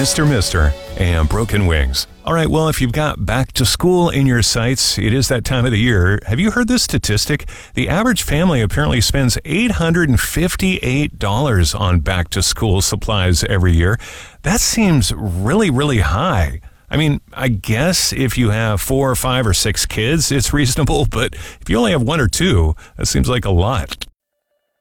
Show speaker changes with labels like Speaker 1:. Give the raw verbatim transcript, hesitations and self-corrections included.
Speaker 1: Mister Mister and Broken Wings. All right, well, if you've got back to school in your sights, it is that time of the year. Have you heard this statistic? The average family apparently spends eight hundred fifty-eight dollars on back to school supplies every year. That seems really, really high. I mean, I guess if you have four or five or six kids, it's reasonable, but if you only have one or two, that seems like a lot.